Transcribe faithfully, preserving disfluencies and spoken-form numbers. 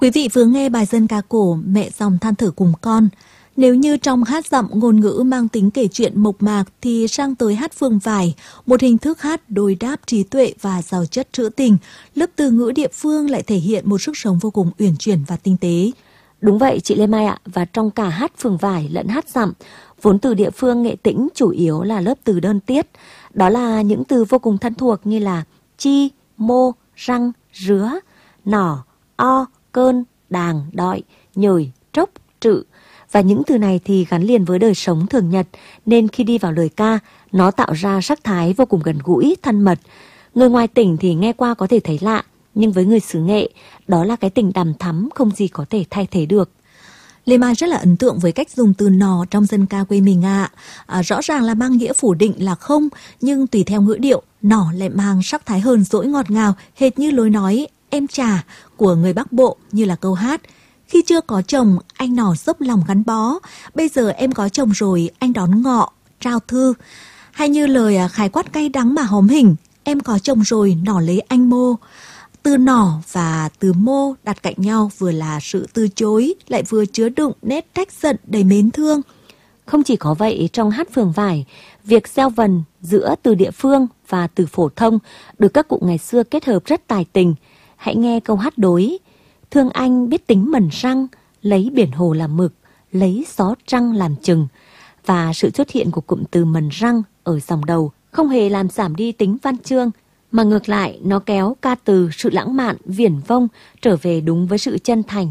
Quý vị vừa nghe bài dân ca cổ Mẹ dòng than thở cùng con. Nếu như trong hát dặm ngôn ngữ mang tính kể chuyện mộc mạc thì sang tới hát phương vải, một hình thức hát đối đáp trí tuệ và giàu chất trữ tình, lớp từ ngữ địa phương lại thể hiện một sức sống vô cùng uyển chuyển và tinh tế. Đúng vậy chị Lê Mai ạ, và trong cả hát phường vải lẫn hát dặm, vốn từ địa phương Nghệ Tĩnh chủ yếu là lớp từ đơn tiết. Đó là những từ vô cùng thân thuộc như là chi, mô, răng, rứa, nỏ, o, cơn, đàng, đọi, nhồi, trốc, trự. Và những từ này thì gắn liền với đời sống thường nhật, nên khi đi vào lời ca, nó tạo ra sắc thái vô cùng gần gũi, thân mật. Người ngoài tỉnh thì nghe qua có thể thấy lạ, nhưng với người xứ Nghệ, đó là cái tình đằm thắm không gì có thể thay thế được. Lê Mai rất là ấn tượng với cách dùng từ nò trong dân ca quê mình ạ. À, rõ ràng là mang nghĩa phủ định là không, nhưng tùy theo ngữ điệu, nò lại mang sắc thái hờn dỗi ngọt ngào, hệt như lối nói em trà của người Bắc Bộ, như là câu hát khi chưa có chồng anh nò dốc lòng gắn bó, bây giờ em có chồng rồi anh đón ngọ, trao thư. Hay như lời khái quát cay đắng mà hóm hình, em có chồng rồi nỏ lấy anh mô. Từ nỏ và từ mô đặt cạnh nhau vừa là sự từ chối, lại vừa chứa đựng nét trách giận đầy mến thương. Không chỉ có vậy, trong hát phường vải, việc gieo vần giữa từ địa phương và từ phổ thông được các cụ ngày xưa kết hợp rất tài tình. Hãy nghe câu hát đối: thương anh biết tính mần răng, lấy biển hồ làm mực, lấy gió trăng làm chừng. Và sự xuất hiện của cụm từ mần răng ở dòng đầu không hề làm giảm đi tính văn chương, mà ngược lại nó kéo ca từ sự lãng mạn, viển vông trở về đúng với sự chân thành